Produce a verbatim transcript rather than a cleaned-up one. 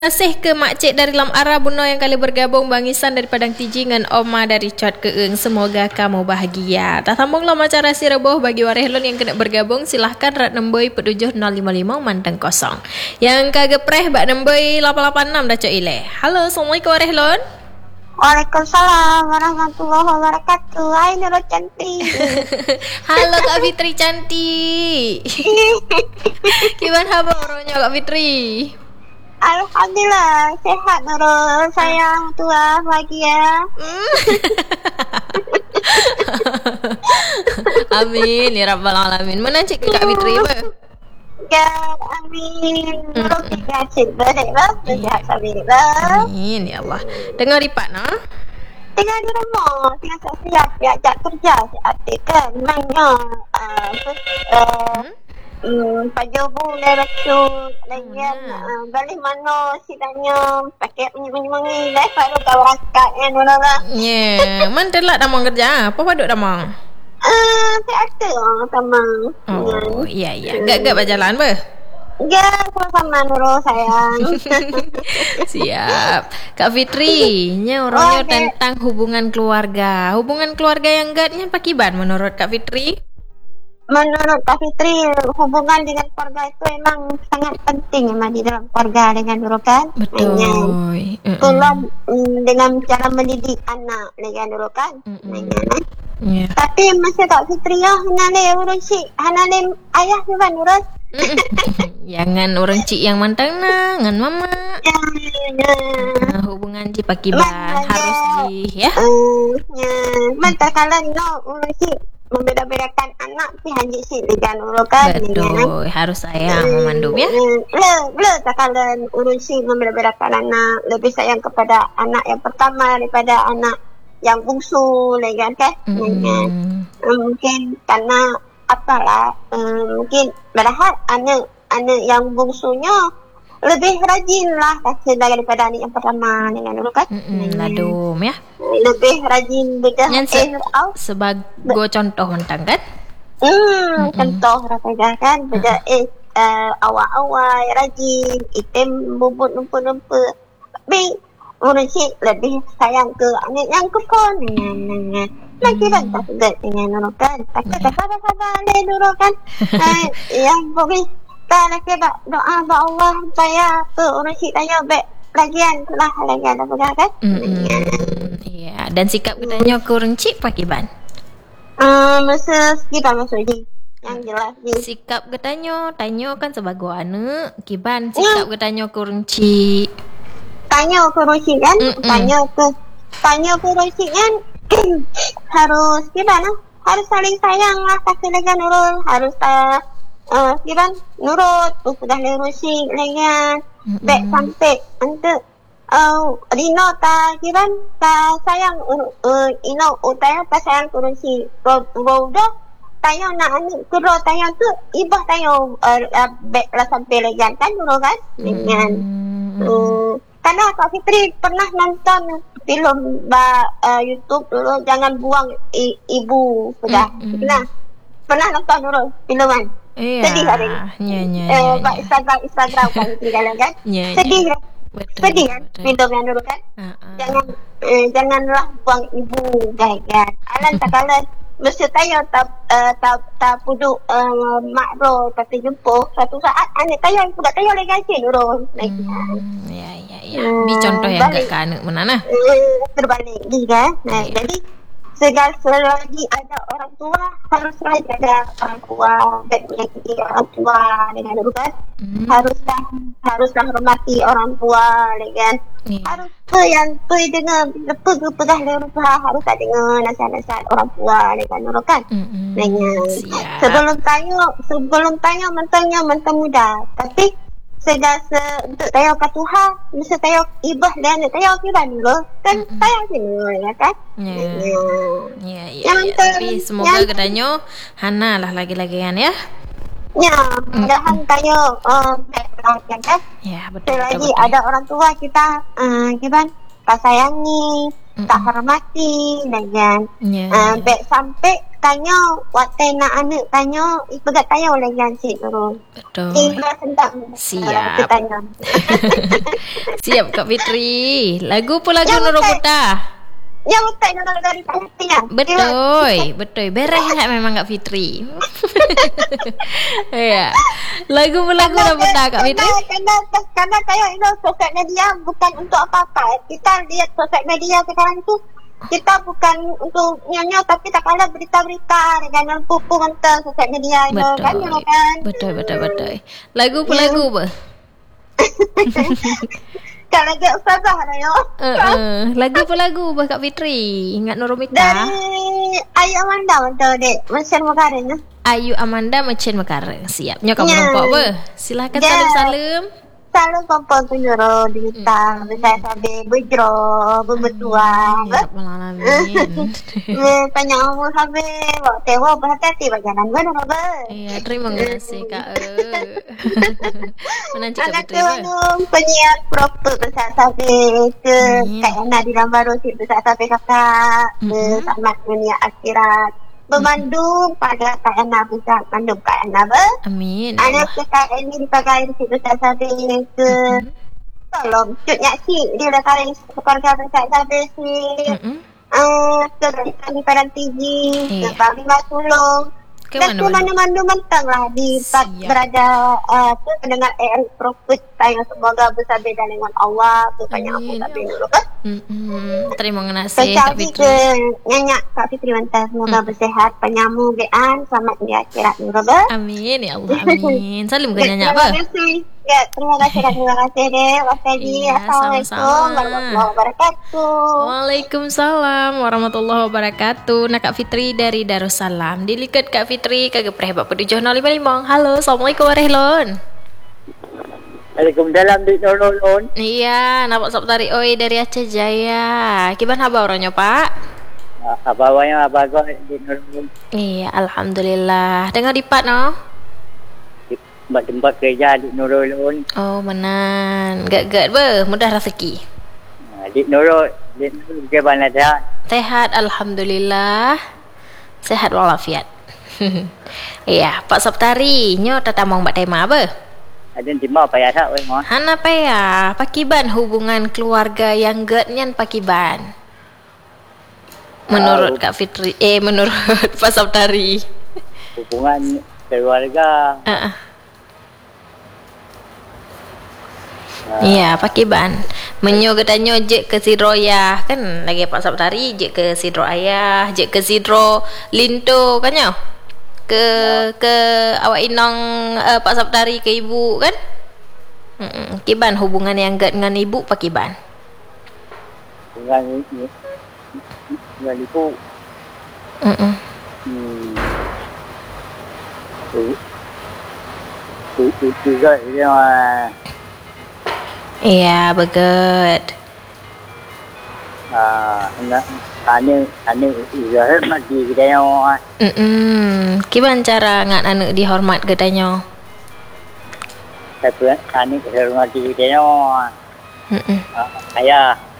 Terima kasih ke Makcik dari Lam Ara Buno yang kali bergabung, Bang Isan dari Padang Tiji dengan Oma dari Cot Keeng. Semoga kamu bahagia. Tak sambung lah macam rasi reboh bagi warehlon yang kena bergabung. Silahkan rat nemboi petujuh nol lima lima manteng kosong. Yang kagepreh bak nemboi lapan lapan enam dah cok ile. Halo, Assalamualaikum warehlon. Waalaikumsalam warahmatullahi wabarakatuh. Hai Nurul cantik. Halo Kak Fitri cantik. Gimana kabar orangnya Kak Fitri? Alhamdulillah sehat Nurul, sayang tua bahagia. Amin ya rabbal alamin. Mana cik Kak Fitri apa? Ya, amin. Nurul tiga cik berdekat, sehat sahabat. Amin ya Allah. Dengar ripat nah. Tinggal di rumah, tinggal siap diajak kerja siap kan. Mainnya uh, uh, Hmm, pajobu leretu lagian uh, balik mana sidanya pakai menyi-menyi dah baru kau rakat ya nolak. Ya, man telak damang kerja. Apa paduk damang? Ah, teater orang tamang. Oh, iya iya. Gak-gak berjalan ber? Ya, sama-sama Nurul sayang. Siap. Kak Fitri, nya orangnya okay. Tentang hubungan keluarga. Hubungan keluarga yang gatnya pakiban menurut Kak Fitri? Menurut Kak Fitri, hubungan dengan keluarga itu memang sangat penting memang di dalam keluarga dengan Nurul kan. Betul. Itulah uh-uh. dengan cara mendidik anak dengan Nurul kan. Uh-uh. Yeah. Tapi masa Kak Fitri ya, hanale urang cik, hanale ayah juga Nurul. Jangan orang cik yang mantang nah, ngan mama. Ya, ya. Nah, hubungan cik pakiban harus di ya. Uh, ya. Mantap kalau no urang cik membeda-bedakan anak si hanji si dengan urukan. Betul, ya, harus sayang hmm, memandum ya. Le, le takalan urusi membeda-bedakan anak, lebih sayang kepada anak yang pertama daripada anak yang bungsu, kan kan? Hmm. Mungkin karena apalah, um, mungkin berharap anak anak yang bungsunya lebih rajin lah kasih daripada anak yang pertama dengan urukan. Hmm, ladum ya. Lebih rajin beda se- sebagai contoh mentang kan? Hmm, mm-hmm. Contoh rasanya kan beda mm-hmm. eh uh, awal-awal rajin item bubut lumpur-lumpur. Tapi orang cik lebih sayang ke anak yang kepon dengan lagi kan tak sedap dengan orang kan. Tak kata sabar-sabar le dulu kan. Yang boleh tak lagi doa ba Allah supaya ke orang cik tanya baik lagian lah lagian apa kan? Ya, dan sikap katanya ke orang cik pakiban. Uh, masa kita masuk je. Yang jelas je. Sikap katanya, tanya kan sebagai anak, kiban sikap hmm. katanya ke orang cik. Tanya ke orang cik kan? Mm-mm. Tanya ke tanya ke orang cik kan? Harus kiban lah. Harus saling sayang lah kasih dengan Nurul. Harus uh, uh, kiban nurut. Sudah lerusi dengan baik sampai untuk Uh, Rino ta kiran ta sayang uh, ino utaya ta sayang turun si ro dah tayo na ani kuro tayo tu ibah tayo uh, baik lah sampai legan kan dulu kan dengan hmm. uh, karena Kak Fitri pernah nonton film ba uh, YouTube dulu jangan buang i, ibu sudah hmm. nah pernah nonton dulu filman iya. Sedih hari ya, ya, uh, ya, ya. Instagram Instagram Kak Fitri kan ya, sedih ya. Betul, sedih kan betul. yang dulu kan uh-uh. jangan eh, janganlah buang ibu guys kan alan takalan mesti tayo tak uh, tak tak puduk uh, mak bro tapi jumpa satu saat anak tayo juga tayo lagi aja dulu lagi hmm, ya ya ya di contoh yang balik. Gak kanak mana nah uh, terbalik gitu kan nah ya. Jadi segala selagi ada orang tua harus lagi ada orang tua dan menyakiti orang tua dengan dulu kan hmm. haruslah haruslah hormati orang tua dengan yeah. harus tu yang tu dengan lepas tu pedah lepas harus tak dengar nasihat-nasihat orang tua dengan dulu kan mm-hmm. dengan sebelum tanya sebelum tanya mentangnya mentang muda tapi segala se, untuk tayau ke Tuhan mesti tayau ibah dan tayau kita dulu kan mm-hmm. tayau sini ya kan ya ya ya, ya. Tapi semoga katanya Hana lah lagi-lagian ya ya mudahan tayau um, baik kan ya betul selagi betul, ada orang tua kita uh, gimana tak sayangi mm-hmm. tak hormati dan yeah, uh, baik sampai tanya waktu nak anak tanya ibagat tanya oleh gancik turun. Betul. Tiba sentak. Siap. Tanya. Siap Kak Fitri. Lagu pun lagu Ya, Nurul betul. Putah. Ya betul nak dari tanya. Betul, betul. Beres lah memang Kak Fitri. Ya. Lagu pun lagu Nurul Putah Kak Fitri. Karena karena kayak itu sosial media bukan untuk apa-apa. Kita lihat sosial media sekarang tu kita bukan untuk nyonya tapi tak kalah berita-berita dengan pupu mentah sosial media itu Betul. kan you know, kan. Betul, betul, betul. Lagu pun Ya. lagu apa? Kalau dia ustazah dah yo. Uh, uh. Lagu pun lagu apa Kak Fitri? Ingat Nurul Mita? Dari Ayu Amanda betul dek. Mesin Mekarin. Ayu Amanda Mecen Mekareng. Siap. Nyo kamu Ya. nampak apa? Silakan Ya. salam-salam. Selalu kompon penjuru di Utang. Besar sampai berjero, berbetuang. Ya Rabbal Alamin. Tanya umur sampai bawa tewa berhati-hati berjalan. Mana apa? Iya, terima kasih Kak. Eh. Menanti Kak Anak Fitri apa? tuan penyiar proper besar sampai ke Amin. Kak Ena di dalam baru si besar sampai kakak ke Mhm. selamat dunia akhirat. Memandung pada Kak Ena besar mandung Kak Ena ber. Amin. Anak ke Kak Ena dipakai si besar sampai ke tolong cut nyaksi dia dah kali keluarga besar sampai si Mm-mm. uh, ke di Padang Tinggi Iya. ke Bangli Sulong. Ke Dan mana ke mana? mana-mana mentang lah di tempat Siap. berada uh, tu pendengar A L Prophet saya semoga besar beda dengan Allah tu banyak aku Amin. tapi dulu kan. Mm-mm. Terima kasih Kak Sekali Fitri. ke nyanyak Kak Fitri Mantas semoga Hmm. bersehat penyamu bean selamat di akhirat nuraba. Amin ya Allah. Amin. Salim ke nyanyi Terima apa? kasih. Ya, terima kasih dan terima kasih deh. Wassalamualaikum. Iya, Assalamualaikum sama-sama. warahmatullahi wabarakatuh. Waalaikumsalam warahmatullahi wabarakatuh. Nak Kak Fitri dari Darussalam. Dilikat Kak Fitri kagak preh bapa tujuh nol lima lima. Halo, assalamualaikum warahmatullahi. Waalaikumsalam Dik Nurul. Iya, nampak sop tari oi dari Aceh Jaya. Gimana kabar orangnya Pak? Apa awalnya apa kau Dik Nurul? Iya, alhamdulillah. Dengar di Pak no? Tempat-tempat kerja Dik Nurul. Oh, menan. Gak-gak be, mudah rezeki. Dik Nurul, Dik Nurul bagaimana sehat? Sehat, alhamdulillah. Sehat walafiat. Iya, Pak Saptari, nyo tatamong mbak tema apa? Ada timah apa ya tak? Weh, Hana apa ya? Pakiban hubungan keluarga yang getnyan pakiban. Menurut Ah, Kak Fitri, eh menurut Pak Saptari. hubungan keluarga. Uh-uh. Iya, pakiban. Menyo gedanyo je ke sidro ayah kan lagi Pak Saptari je ke sidro ayah, je ke sidro linto kan yo. Ke ke awak inong uh, Pak Saptari ke ibu kan? Mm-mm. Kiban hubungan yang get dengan ibu pakiban. Hubungan ini. Hubungan itu. Mm-mm. Hmm. Itu juga dia. Iya, beget. Ah, nak ane ane juga mati kita yang. Mm-mm. Kiban cara ngat anak dihormat gedanyo? Tapi ane kita mati kita yang. Mm-mm. Ayah.